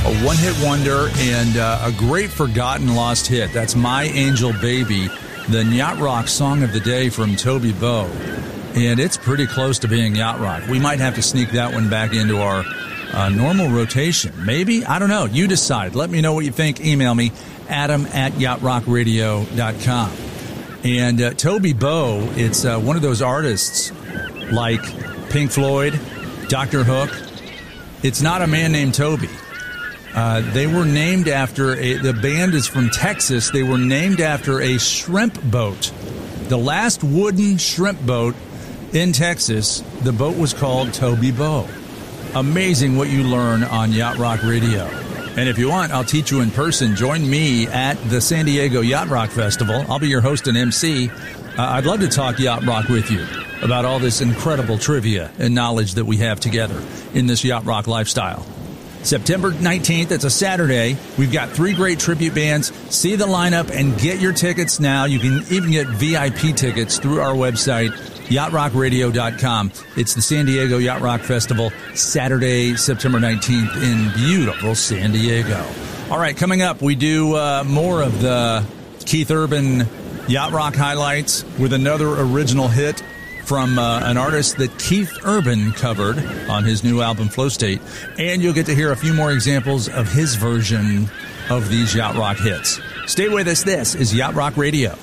a one-hit wonder and a great forgotten lost hit. That's My Angel Baby, the Yacht Rock song of the day from Toby Bo. And it's pretty close to being Yacht Rock. We might have to sneak that one back into our normal rotation. Maybe? I don't know. You decide. Let me know what you think. Email me, adam@yachtrockradio.com. And Toby Bo, it's one of those artists like Pink Floyd, Dr. Hook. It's not a man named Toby. They were named after the band is from Texas. They were named after a shrimp boat. The last wooden shrimp boat in Texas, the boat was called Toby Bo. Amazing what you learn on Yacht Rock Radio. And if you want, I'll teach you in person. Join me at the San Diego Yacht Rock Festival. I'll be your host and MC. I'd love to talk Yacht Rock with you about all this incredible trivia and knowledge that we have together in this Yacht Rock lifestyle. September 19th, it's a Saturday. We've got 3 great tribute bands. See the lineup and get your tickets now. You can even get VIP tickets through our website, yachtrockradio.com. It's the San Diego Yacht Rock Festival, Saturday, September 19th in beautiful San Diego. All right, coming up, we do more of the Keith Urban Yacht Rock highlights with another original hit from an artist that Keith Urban covered on his new album, Flow State. And you'll get to hear a few more examples of his version of these Yacht Rock hits. Stay with us. This is Yacht Rock Radio.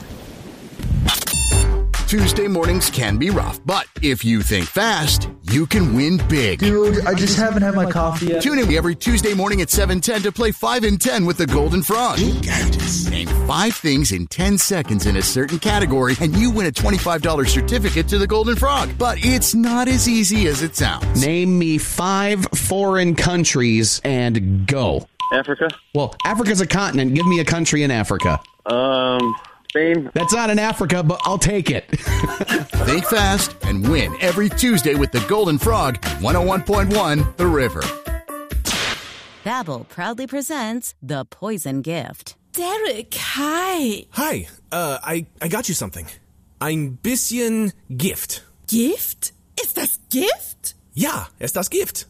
Tuesday mornings can be rough, but if you think fast, you can win big. Dude, I just haven't had my coffee yet. Tune in every Tuesday morning at 7:10 to play 5 in 10 with the Golden Frog. You got this. Name 5 things in 10 seconds in a certain category, and you win a $25 certificate to the Golden Frog. But it's not as easy as it sounds. Name me 5 foreign countries and go. Africa. Well, Africa's a continent. Give me a country in Africa. Spain. That's not in Africa, but I'll take it. Think fast and win every Tuesday with the Golden Frog, 101.1 The River. Babbel proudly presents The Poison Gift. Derek, hi. Hi, I got you something. Ein bisschen Gift. Gift? Ist das Gift? Ja, es ist das Gift.